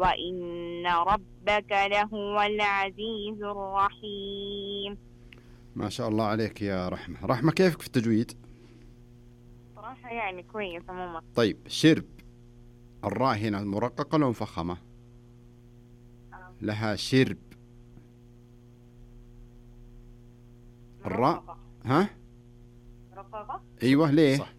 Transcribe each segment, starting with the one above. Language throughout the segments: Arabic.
وإن ربك لهو العزيز الرحيم. ما شاء الله عليك يا رحمة. رحمة كيفك في التجويد؟ صراحة يعني كويس عموما. طيب شرب، الراء هنا مرققة ولا مفخمة؟ لها شرب الراء رققة. ها؟ رققة. ايوه ليه؟ صح.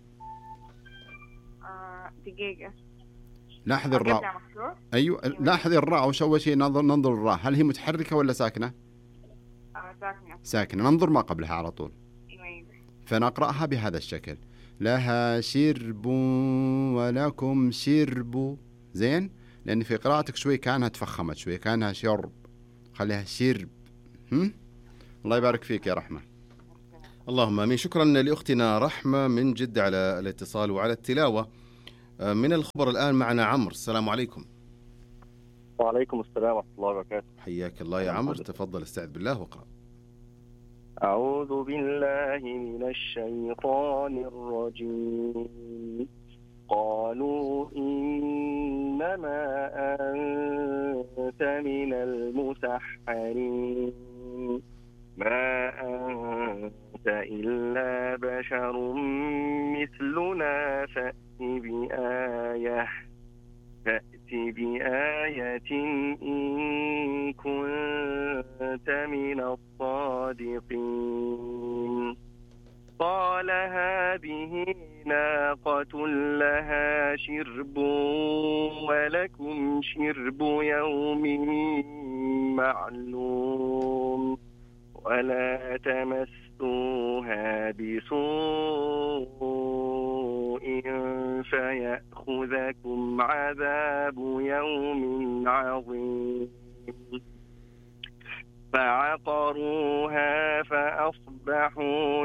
دقيقة. لاحظ الراء. ايوه لاحظ الراء، وش اول شيء ننظر الراء، هل هي متحركة ولا ساكنة؟ ساكنة. ساكنة، ننظر ما قبلها على طول. فنقرأها بهذا الشكل: لها شرب ولكم شرب. زين؟ لأن في قراءتك شوي كانها تفخمت شوي، كانها شرب، خليها شرب. الله يبارك فيك يا رحمة. اللهم آمين. شكرا لأختنا رحمة من جدة على الاتصال وعلى التلاوة. من الخبر الآن معنا عمرو. السلام عليكم. وعليكم السلام ورحمة الله وبركاته. حياك الله يا عمرو، تفضل استعذ بالله واقرأ. أعوذ بالله من الشيطان الرجيم. قالوا إنما أنت من المسحرين ما أنت إلا بشر مثلنا فأت بآية إن كنت من الصادقين. قال هذه ناقة لها شرب ولكم شرب يوم معلوم ولا تمسوها بسوء فيأخذكم عذاب يوم عظيم. فعقروها فأصبحوا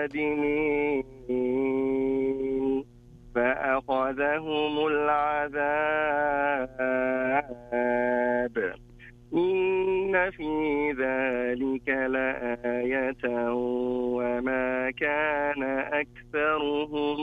نادمين فأخذهم العذاب إن في ذلك لآية وما كان أكثرهم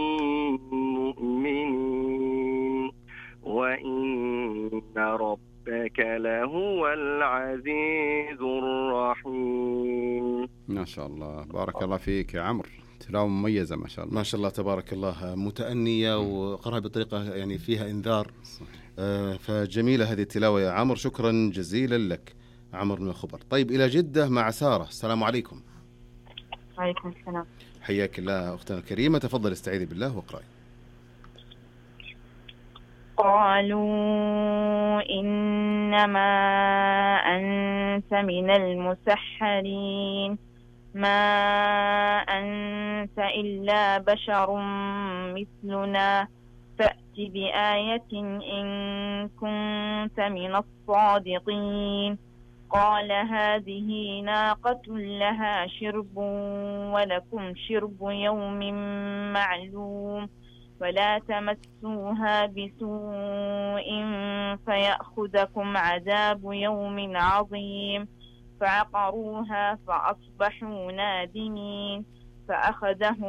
مؤمنين وإن ربك لهو العزيز الرحيم. ما شاء الله، بارك الله فيك يا عمرو، تلاوة مميزة ما شاء الله. ما شاء الله تبارك الله، متأنية وقرأها بطريقة يعني فيها إنذار. فجميلة هذه التلاوة يا عمرو، شكرا جزيلا لك عمرو من الخبر. طيب إلى جدة مع سارة. السلام عليكم. وعليكم السلام. حياك الله أختنا الكريمة، تفضل استعيذي بالله واقرأي. قالوا إنما أنت من المسحرين ما أنت إلا بشر مثلنا فأت بآية إن كنت من الصادقين. قال هذه ناقة لها شرب ولكم شرب يوم معلوم ولا تمسوها بسوء فيأخذكم عذاب يوم عظيم. فعقروها فأصبحوا نادمين فأخذهم